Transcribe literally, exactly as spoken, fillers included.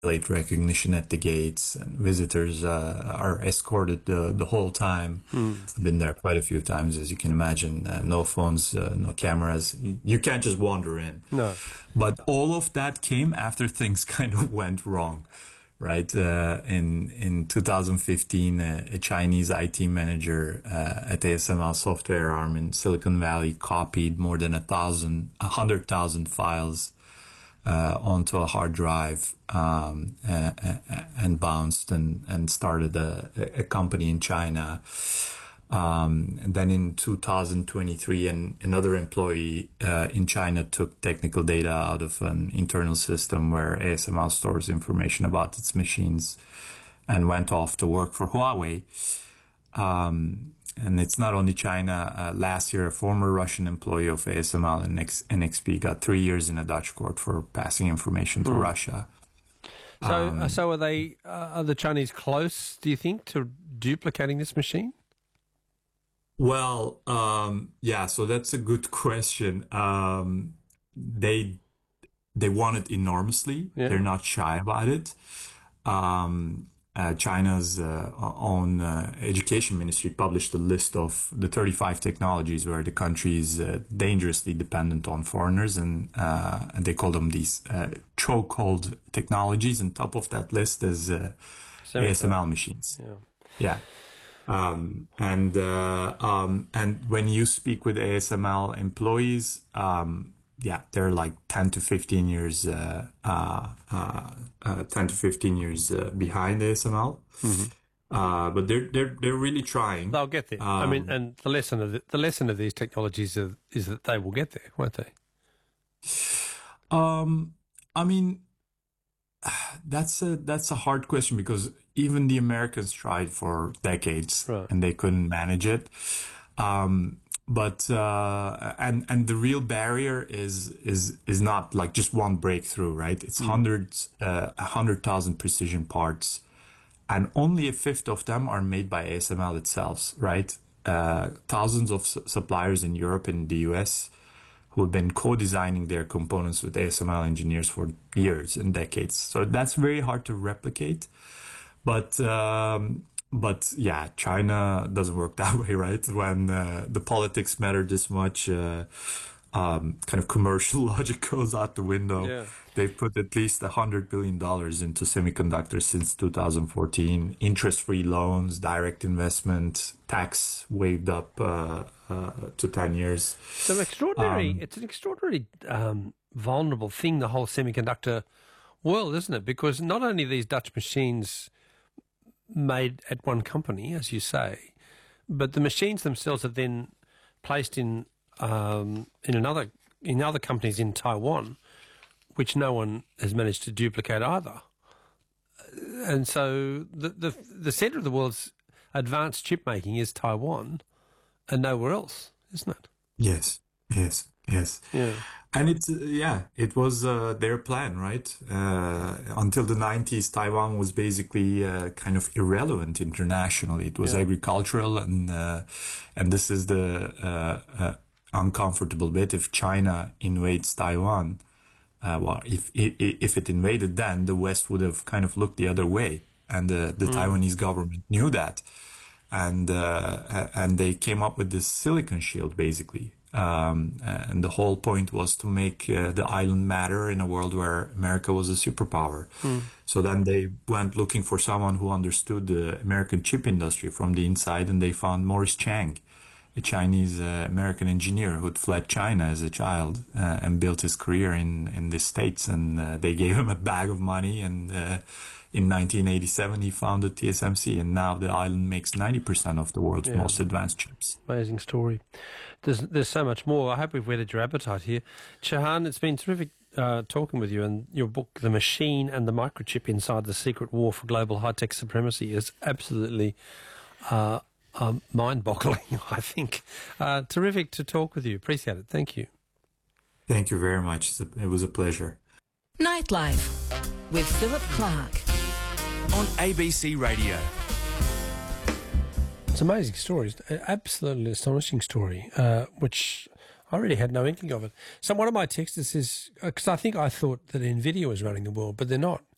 late recognition at the gates, and visitors uh, are escorted the, the whole time. Mm. I've been there quite a few times, as you can imagine. Uh, no phones, uh, no cameras. You can't just wander in. No. But all of that came after things kind of went wrong, right? Uh, in in two thousand fifteen, a, a Chinese I T manager uh, at A S M L software arm in Silicon Valley copied more than a thousand, a hundred thousand files uh, onto a hard drive um, uh, and bounced and, and started a, a company in China. Um, and then in two thousand twenty-three, an, another employee uh, in China took technical data out of an internal system where A S M L stores information about its machines and went off to work for Huawei. Um, and it's not only China. Uh, last year, a former Russian employee of A S M L and N X P got three years in a Dutch court for passing information to mm. Russia. So, Um, uh, so are they? Uh, are the Chinese close? Do you think to duplicating this machine? Well, um, yeah. So that's a good question. Um, they they want it enormously. Yeah. They're not shy about it. Um, uh, China's uh, own uh, education ministry published a list of the thirty-five technologies where the country is uh, dangerously dependent on foreigners, and uh, and they call them these uh, chokehold technologies. And top of that list is uh, A S M L machines. Yeah. Yeah. Um, and uh, um, and when you speak with A S M L employees, um, yeah, they're like ten to fifteen years, uh, uh, uh, uh, ten to fifteen years uh, behind A S M L. Mm-hmm. Uh, but they're they're they're really trying. They'll get there. Um, I mean, and the lesson of the, the lesson of these technologies is, is that they will get there, won't they? Um, I mean, that's a that's a hard question because even the Americans tried for decades right. and they couldn't manage it. Um, but uh, and and the real barrier is is is not like just one breakthrough, right? It's mm. hundreds, uh, a hundred thousand precision parts, and only a fifth of them are made by A S M L itself, right? Uh, thousands of su- suppliers in Europe and the U S who have been co-designing their components with A S M L engineers for years and decades. So that's very hard to replicate. But um, but yeah, China doesn't work that way, right? When uh, the politics matter this much, uh, um, kind of commercial logic goes out the window. Yeah. They've put at least one hundred billion dollars into semiconductors since two thousand fourteen. Interest-free loans, direct investment, tax waived up uh, uh, to ten years. So extraordinary. Um, it's an extraordinarily um, vulnerable thing, the whole semiconductor world, isn't it? Because not only these Dutch machines made at one company, as you say, but the machines themselves are then placed in um, in another in other companies in Taiwan, which no one has managed to duplicate either. And so the the, the centre of the world's advanced chip making is Taiwan, and nowhere else, isn't it? Yes, yes, yes. Yeah. And it's, uh, yeah, it was uh, their plan, right? Uh, until the nineties, Taiwan was basically uh, kind of irrelevant internationally. It was Yeah. agricultural, and uh, and this is the uh, uh, uncomfortable bit. If China invades Taiwan, uh, well, if, if if it invaded, then the West would have kind of looked the other way, and the, the mm. Taiwanese government knew that, and uh, and they came up with this silicon shield, basically. Um, and the whole point was to make uh, the island matter in a world where America was a superpower. Mm. So then they went looking for someone who understood the American chip industry from the inside, and they found Morris Chang, a Chinese uh, American engineer who'd fled China as a child uh, and built his career in, in the States. And uh, they gave him a bag of money, and uh, in nineteen eighty-seven, he founded T S M C, and now the island makes ninety percent of the world's yeah. most advanced chips. Amazing story. There's there's so much more. I hope we've whetted your appetite here. Shahan, it's been terrific uh, talking with you, and your book, The Machine and the Microchip Inside the Secret War for Global High-Tech Supremacy, is absolutely uh, um, mind-boggling, I think. Uh, terrific to talk with you. Appreciate it. Thank you. Thank you very much. It was a pleasure. Nightlife with Philip Clark on A B C Radio. It's an amazing story. It's an absolutely astonishing story, uh, which I really had no inkling of it. So one of my texters is, because I think I thought that NVIDIA was running the world, but they're not.